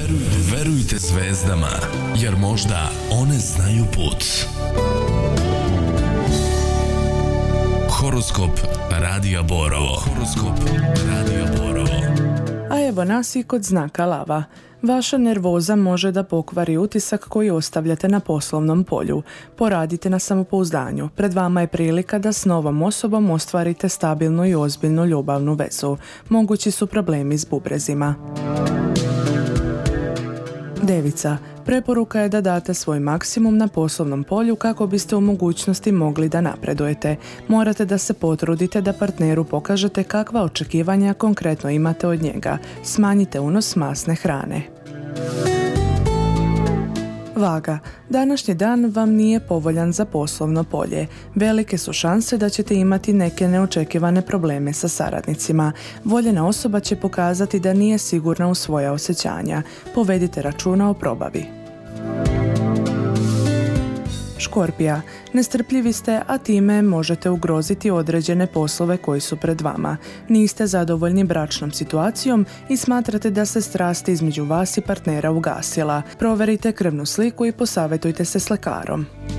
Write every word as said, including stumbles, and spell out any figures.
Verujte, verujte zvezdama, jer možda one znaju put. Horoskop Radija Borovo. Horoskop Radija Borovo. A evo nas i kod znaka lava. Vaša nervoza može da pokvari utisak koji ostavljate na poslovnom polju. Poradite na samopouzdanju. Pred vama je prilika da s novom osobom ostvarite stabilnu i ozbiljnu ljubavnu vezu. Mogući su problemi s bubrezima. Devica. Preporuka je da date svoj maksimum na poslovnom polju kako biste u mogućnosti mogli da napredujete. Morate da se potrudite da partneru pokažete kakva očekivanja konkretno imate od njega. Smanjite unos masne hrane. Vaga. Današnji dan vam nije povoljan za poslovno polje. Velike su šanse da ćete imati neke neočekivane probleme sa saradnicima. Voljena osoba će pokazati da nije sigurna u svoja osjećanja. Povedite računa o probavi. Škorpija. Nestrpljivi ste, a time možete ugroziti određene poslove koji su pred vama. Niste zadovoljni bračnom situacijom i smatrate da se strast između vas i partnera ugasila. Proverite krvnu sliku i posavjetujte se s lekarom.